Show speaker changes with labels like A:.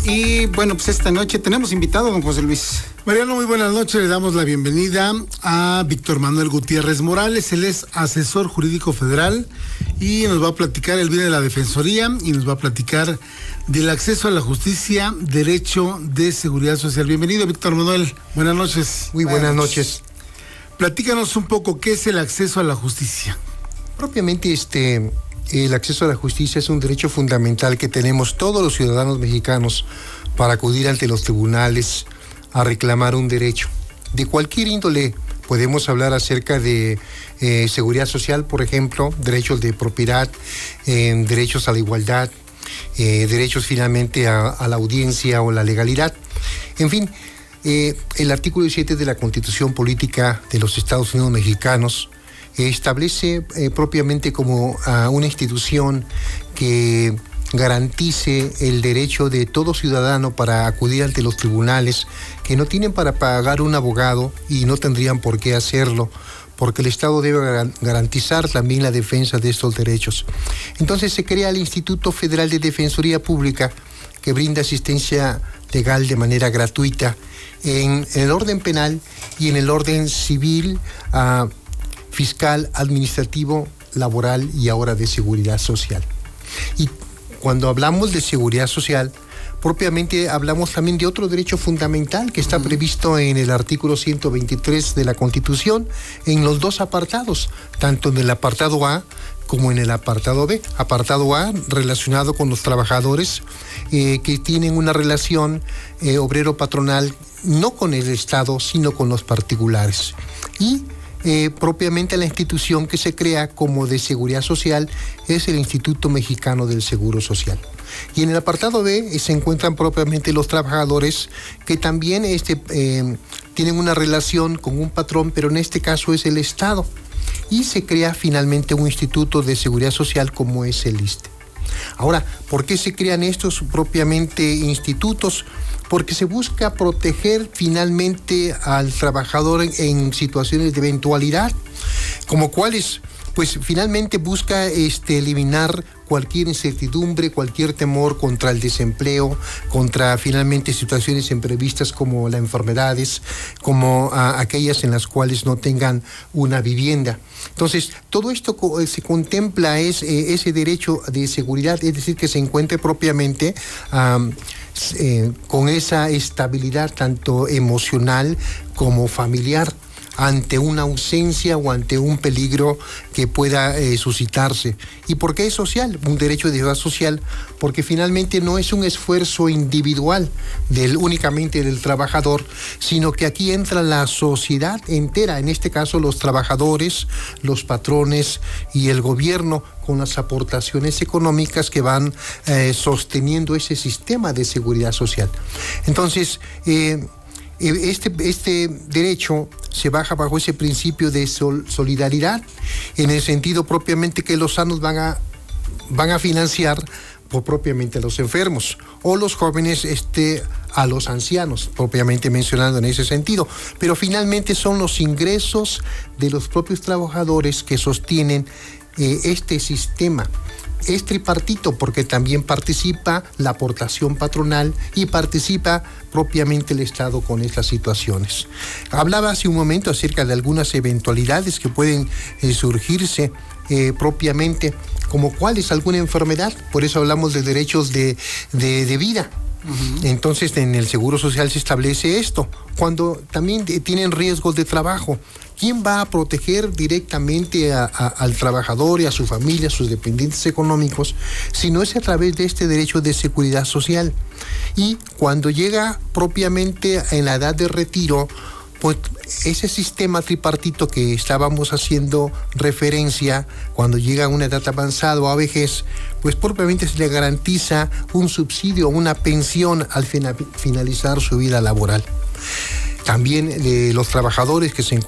A: Y bueno, pues esta noche tenemos invitado a don José Luis.
B: Mariano, muy buenas noches. Le damos la bienvenida a Víctor Manuel Gutiérrez Morales. Él es asesor jurídico federal y nos va a platicar, él viene de la Defensoría y nos va a platicar del acceso a la justicia, derecho de seguridad social. Bienvenido, Víctor Manuel. Buenas noches.
C: Muy buenas noches.
B: Platícanos un poco, ¿qué es el acceso a la justicia?
C: Propiamente el acceso a la justicia es un derecho fundamental que tenemos todos los ciudadanos mexicanos para acudir ante los tribunales a reclamar un derecho. De cualquier índole podemos hablar acerca de seguridad social, por ejemplo, derechos de propiedad, derechos a la igualdad, derechos finalmente a la audiencia o la legalidad. En fin, el artículo 17 de la Constitución Política de los Estados Unidos Mexicanos establece propiamente como una institución que garantice el derecho de todo ciudadano para acudir ante los tribunales, que no tienen para pagar un abogado y no tendrían por qué hacerlo, porque el Estado debe garantizar también la defensa de estos derechos. Entonces se crea el Instituto Federal de Defensoría Pública, que brinda asistencia legal de manera gratuita en el orden penal y en el orden civil, fiscal, administrativo, laboral y ahora de seguridad social. Y cuando hablamos de seguridad social, propiamente hablamos también de otro derecho fundamental que está previsto en el artículo 123 de la Constitución, en los dos apartados, tanto en el apartado A como en el apartado B. Apartado A relacionado con los trabajadores que tienen una relación obrero-patronal no con el Estado, sino con los particulares. Y propiamente la institución que se crea como de seguridad social es el Instituto Mexicano del Seguro Social. Y en el apartado B se encuentran propiamente los trabajadores que también tienen una relación con un patrón, pero en este caso es el Estado. Y se crea finalmente un instituto de seguridad social como es el ISSSTE. Ahora, ¿por qué se crean estos propiamente institutos? Porque se busca proteger finalmente al trabajador en situaciones de eventualidad, como cuáles, pues finalmente busca eliminar cualquier incertidumbre, cualquier temor contra el desempleo, contra finalmente situaciones imprevistas como las enfermedades, como aquellas en las cuales no tengan una vivienda. Entonces, todo esto se contempla ese derecho de seguridad, es decir, que se encuentre propiamente con esa estabilidad tanto emocional como familiar ante una ausencia o ante un peligro que pueda suscitarse. ¿Y por qué es social? Un derecho de seguridad social, porque finalmente no es un esfuerzo individual únicamente del trabajador, sino que aquí entra la sociedad entera, en este caso los trabajadores, los patrones y el gobierno, con las aportaciones económicas que van sosteniendo ese sistema de seguridad social. Entonces, este derecho se baja bajo ese principio de solidaridad, en el sentido propiamente que los sanos van a financiar por propiamente a los enfermos, o los jóvenes a los ancianos, propiamente mencionando en ese sentido. Pero finalmente son los ingresos de los propios trabajadores que sostienen este sistema. Es tripartito porque también participa la aportación patronal y participa propiamente el Estado con estas situaciones. Hablaba hace un momento acerca de algunas eventualidades que pueden surgirse propiamente, como cuál es alguna enfermedad, por eso hablamos de derechos de vida. Entonces, en el Seguro Social se establece esto. Cuando también tienen riesgos de trabajo, ¿quién va a proteger directamente al trabajador y a su familia, a sus dependientes económicos, si no es a través de este derecho de seguridad social? Y cuando llega propiamente en la edad de retiro, pues ese sistema tripartito que estábamos haciendo referencia, cuando llega a una edad avanzada o a vejez, pues propiamente se le garantiza un subsidio o una pensión al finalizar su vida laboral. También los trabajadores que se encuentran